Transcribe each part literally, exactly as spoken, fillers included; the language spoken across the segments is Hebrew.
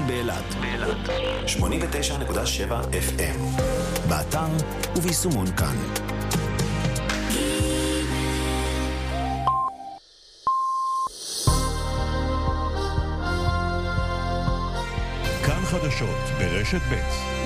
באילת שמונים ותשע נקודה שבע אף אם, באתר וביישומון כאן. כאן חדשות ברשת ב'.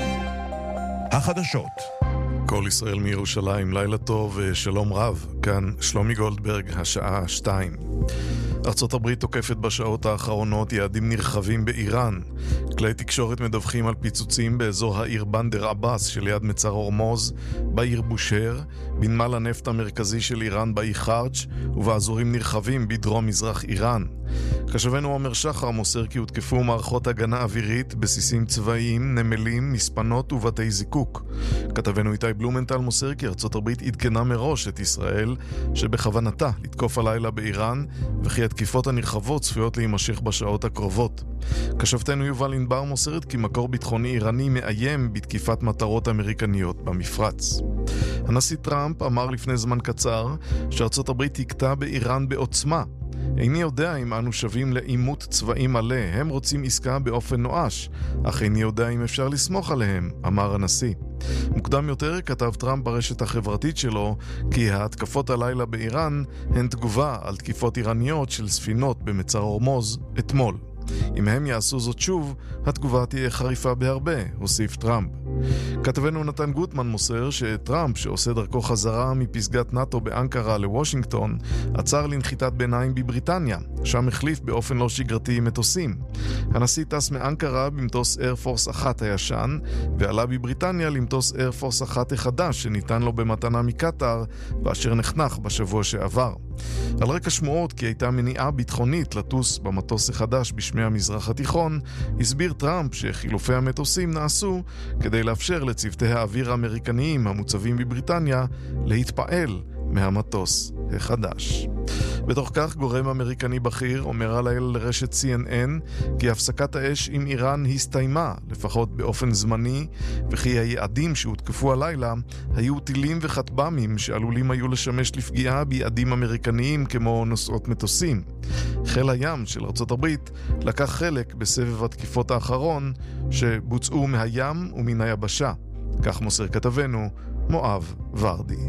החדשות. כל ישראל מירושלים, לילה טוב ושלום רב. כאן שלומי גולדברג, השעה שתיים. ארצות הברית תוקפת בשעות האחרונות יעדים נרחבים באיראן. כלי תקשורת מדווחים על פיצוצים באזור העיר בנדר עבאס שליד מצר הורמוז, בעיר בושר, בנמל הנפט המרכזי של איראן באי חרג' ובאזורים נרחבים בדרום מזרח איראן. כתבנו עומר שחר מוסר כי הותקפו מערכות הגנה אווירית, בסיסים צבאיים, נמלים, מספנות ובתי זיקוק. כתבנו איתי בלומנטל מוסר כי ארצות הברית עדכנה מראש את ישראל שבכוונתה לתקוף הלילה באיראן, וכי התקיפות הנרחבות צפויות להימשך בשעות הקרובות. כתבתנו יובל ענבר מוסרת כי מקור ביטחוני איראני מאיים בתקיפת מטרות אמריקניות במפרץ. הנשיא טראמפ אמר לפני זמן קצר שארצות הברית תקטע באיראן בעוצמה. איני יודע אם אנו שווים לעימות צבאי מלא, הם רוצים עסקה באופן נואש, אך איני יודע אם אפשר לסמוך עליהם, אמר הנשיא. מוקדם יותר כתב טראמפ ברשת החברתית שלו כי ההתקפות הלילה באיראן הן תגובה על תקיפות איראניות של ספינות במצר הורמוז אתמול. אם הם יעשו זאת שוב, התגובה תהיה חריפה בהרבה, הוסיף טראמפ. כתבנו נתן גוטמן מוסר שטראמפ, שעושה דרכו חזרה מפסגת נאטו באנקרה לוושינגטון, עצר לנחיתת ביניים בבריטניה, שם החליף באופן לא שגרתי מטוסים. הנשיא טס מאנקרה במטוס איירפורס אחת הישן, ועלה בבריטניה למטוס איירפורס אחת החדש שניתן לו במתנה מקטר, ואשר נחנך בשבוע שעבר. על רקע שמועות כי הייתה מניעה ביטחונית לטוס במטוס החדש בשמי המזרח התיכון, הסביר טראמפ שחילופי המטוסים נעשו כדי לאפשר לצוותי האוויר האמריקניים המוצבים בבריטניה להתפעל מהמטוס החדש. בתוך כך גורם אמריקני בכיר אומר הלילה לרשת סי אן אן כי הפסקת האש עם איראן הסתיימה, לפחות באופן זמני, וכי היעדים שהותקפו הלילה היו טילים וחטבמים שעלולים היו לשמש לפגיעה ביעדים אמריקניים כמו נוסעות מטוסים. חיל הים של ארצות הברית לקח חלק בסבב התקיפות האחרון שבוצעו מהים ומן היבשה. כך מוסר כתבנו מואב ורדי.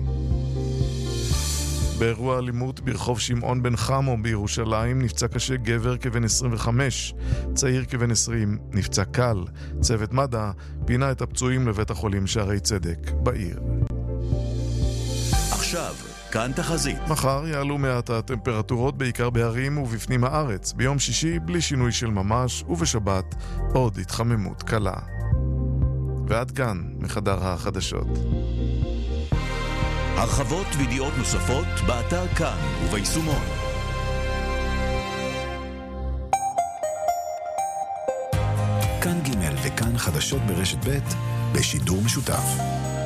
באירוע אלימות ברחוב שמעון בן חמו בירושלים נפצע קשה גבר כבן עשרים וחמש, צעיר כבן עשרים נפצע קל. צוות מד"א פינה את הפצועים לבית החולים שערי צדק בעיר. עכשיו כאן תחזית. מחר יעלו מעט הטמפרטורות בעיקר בהרים ובפנים הארץ, ביום שישי בלי שינוי של ממש, ובשבת עוד התחממות קלה. ועד כאן מחדר החדשות. הרחבות וידיעות נוספות באתר כאן וביישומון. כאן ג' וכאן חדשות ברשת ב' בשידור משותף.